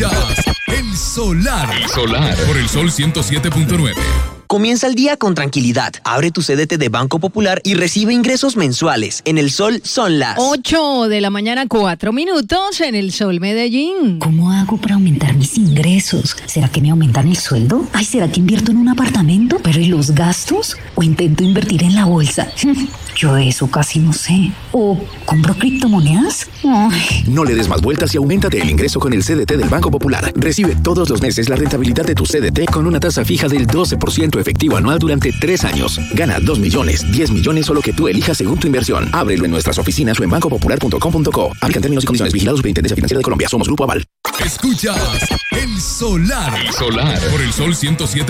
Escuchas El Solar. El Solar. Por el Sol 107.9. Comienza el día con tranquilidad. Abre tu CDT de Banco Popular y recibe ingresos mensuales. En El Sol son las 8 de la mañana, 4 minutos en El Sol Medellín. ¿Cómo hago para aumentar mis ingresos? ¿Será que me aumentan el sueldo? Ay, ¿será que invierto en un apartamento? ¿Pero y los gastos? ¿O intento invertir en la bolsa? Yo de eso casi no sé. ¿O compro criptomonedas? Ay. No le des más vueltas y auméntate el ingreso con el CDT del Banco Popular. Recibe todos los meses la rentabilidad de tu CDT con una tasa fija del 12% efectivo anual durante 3 años. Gana 2 millones, 10 millones o lo que tú elijas según tu inversión. Ábrelo en nuestras oficinas o en bancopopular.com.co. Aplican términos y condiciones. Vigilados Superintendencia Financiera de Colombia. Somos Grupo Aval. Escuchas El Solar. El Solar. Por el Sol 107.9.